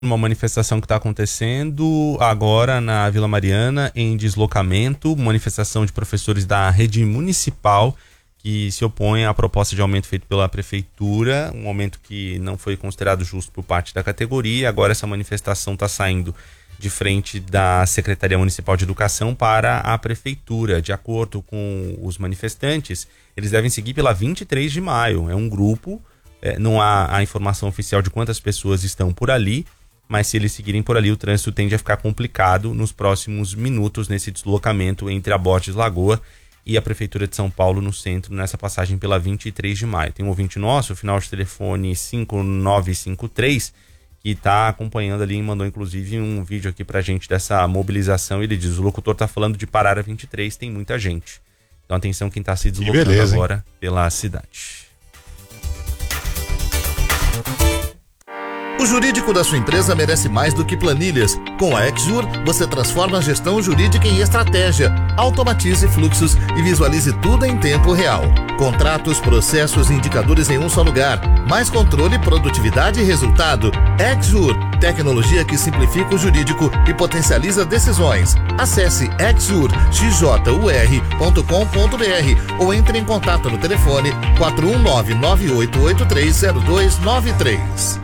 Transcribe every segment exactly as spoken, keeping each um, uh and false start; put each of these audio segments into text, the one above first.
Uma manifestação que está acontecendo agora na Vila Mariana, em deslocamento, manifestação de professores da rede municipal que se opõem à proposta de aumento feito pela prefeitura, um aumento que não foi considerado justo por parte da categoria. Agora essa manifestação está saindo de frente da Secretaria Municipal de Educação para a prefeitura. De acordo com os manifestantes, eles devem seguir pela vinte e três de maio. É um grupo, é, não há a informação oficial de quantas pessoas estão por ali, mas se eles seguirem por ali, o trânsito tende a ficar complicado nos próximos minutos nesse deslocamento entre a Borges Lagoa e a Prefeitura de São Paulo no centro, nessa passagem pela vinte e três de maio. Tem um ouvinte nosso, final de telefone cinco nove cinco três, que está acompanhando ali e mandou inclusive um vídeo aqui pra gente dessa mobilização. Ele diz: o locutor está falando de parar a vinte e três, tem muita gente. Então atenção quem está se deslocando beleza, agora hein? Pela cidade. O jurídico da sua empresa merece mais do que planilhas. Com a Exjur, você transforma a gestão jurídica em estratégia, automatize fluxos e visualize tudo em tempo real. Contratos, processos e indicadores em um só lugar. Mais controle, produtividade e resultado. Exjur, tecnologia que simplifica o jurídico e potencializa decisões. Acesse exjur x j u r ponto com ponto b r ou entre em contato no telefone quatro um nove, nove oito oito três, zero dois nove três.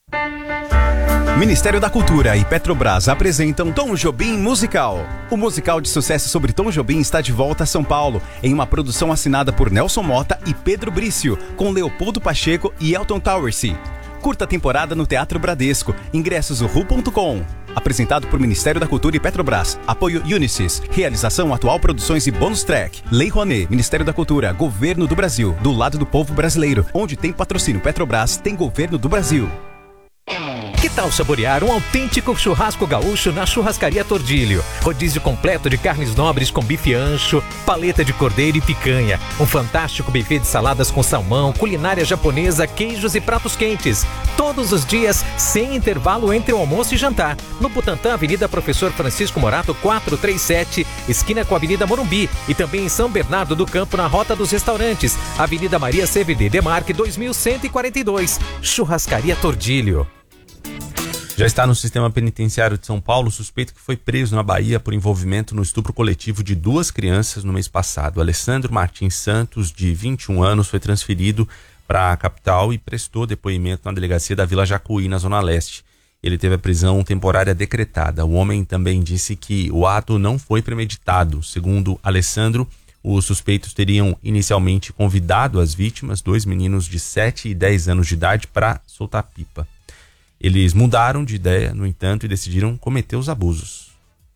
Ministério da Cultura e Petrobras apresentam Tom Jobim Musical. O musical de sucesso sobre Tom Jobim está de volta a São Paulo, em uma produção assinada por Nelson Mota e Pedro Brício, com Leopoldo Pacheco e Elton Towersey. Curta temporada no Teatro Bradesco. Ingressos ru ponto com. Apresentado por Ministério da Cultura e Petrobras. Apoio Unisys. Realização Atual Produções e Bônus Track. Lei Rouanet. Ministério da Cultura. Governo do Brasil. Do lado do povo brasileiro. Onde tem patrocínio Petrobras, tem Governo do Brasil. Que tal saborear um autêntico churrasco gaúcho na Churrascaria Tordilho? Rodízio completo de carnes nobres com bife ancho, paleta de cordeiro e picanha. Um fantástico buffet de saladas com salmão, culinária japonesa, queijos e pratos quentes. Todos os dias, sem intervalo entre o almoço e jantar. No Butantã, Avenida Professor Francisco Morato, quatrocentos e trinta e sete, esquina com a Avenida Morumbi. E também em São Bernardo do Campo, na Rota dos Restaurantes. Avenida Maria C V D Demarque, dois mil cento e quarenta e dois. Churrascaria Tordilho. Já está no sistema penitenciário de São Paulo o suspeito que foi preso na Bahia por envolvimento no estupro coletivo de duas crianças no mês passado. Alessandro Martins Santos, de vinte e um anos, foi transferido para a capital e prestou depoimento na delegacia da Vila Jacuí, na Zona Leste. Ele teve a prisão temporária decretada. O homem também disse que o ato não foi premeditado. Segundo Alessandro, os suspeitos teriam inicialmente convidado as vítimas, dois meninos de sete e dez anos de idade, para soltar pipa. Eles mudaram de ideia, no entanto, e decidiram cometer os abusos.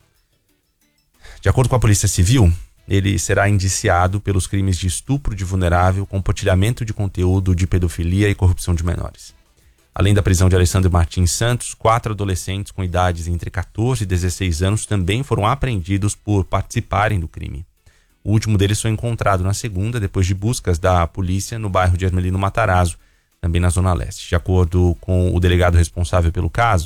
De acordo com a Polícia Civil, ele será indiciado pelos crimes de estupro de vulnerável, compartilhamento de conteúdo de pedofilia e corrupção de menores. Além da prisão de Alessandro Martins Santos, quatro adolescentes com idades entre catorze e dezesseis anos também foram apreendidos por participarem do crime. O último deles foi encontrado na segunda, depois de buscas da polícia no bairro de Hermelino Matarazzo, também na Zona Leste. De acordo com o delegado responsável pelo caso,